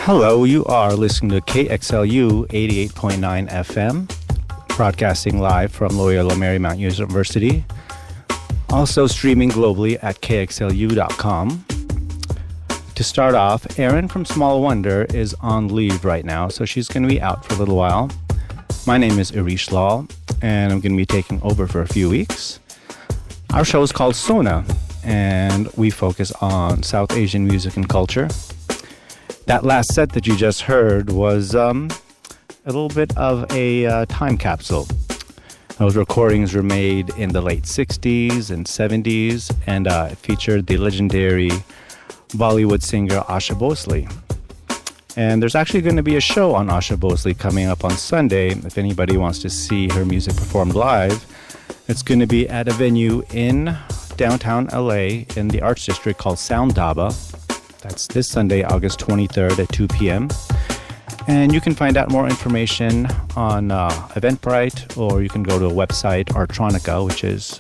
Hello, you are listening to KXLU 88.9 FM, broadcasting live from Loyola Marymount University. Also streaming globally at kxlu.com. To start off, Erin from Small Wonder is on leave right now, so she's going to be out for a little while. My name is Irish Lal, and I'm going to be taking over for a few weeks. Our show is called Sona, and we focus on South Asian music and culture. That last set that you just heard was a little bit of a time capsule. Those recordings were made in the late 60s and 70s, and it featured the legendary Bollywood singer Asha Bhosle. And there's actually going to be a show on Asha Bhosle coming up on Sunday. If anybody wants to see her music performed live, it's going to be at a venue in downtown LA in the Arts District called Sound Dhaba. That's this Sunday, August 23rd at 2 p.m. And you can find out more information on Eventbrite, or you can go to a website, Artronica, which is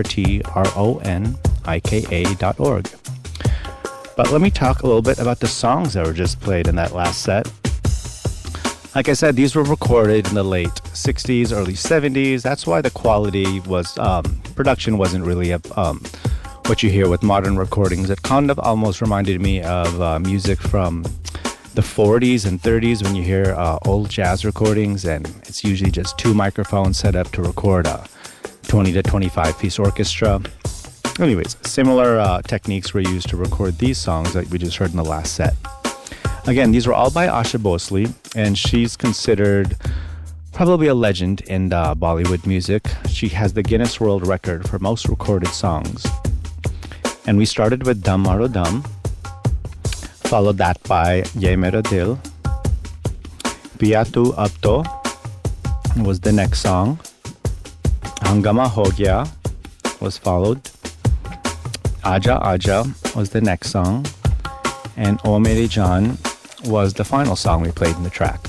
artronika.org. But let me talk a little bit about the songs that were just played in that last set. Like I said, these were recorded in the late 60s, early 70s. That's why the quality was, production wasn't really what you hear with modern recordings. It kind of almost reminded me of music from the 40s and 30s when you hear old jazz recordings, and it's usually just two microphones set up to record a 20 to 25 piece orchestra. Anyways, similar techniques were used to record these songs that we just heard in the last set. Again, these were all by Asha Bhosle, and she's considered probably a legend in Bollywood music. She has the Guinness World Record for most recorded songs. And we started with Dum Maro Dum, followed that by Ye Mera Dil. Piya Tu Ab To was the next song. Hangama Ho Gya was followed. Aja Aja was the next song. And O Mere Jaan was the final song we played in the track.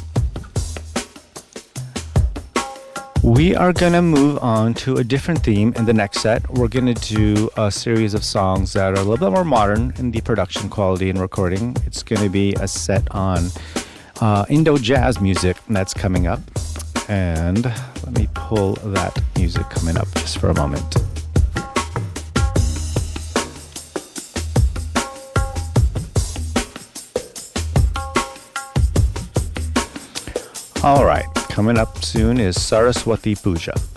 We are going to move on to a different theme in the next set. We're going to do a series of songs that are a little bit more modern in the production quality and recording. It's going to be a set on Indo-jazz music that's coming up. And let me pull that music coming up just for a moment. All right, coming up soon is Saraswati Puja.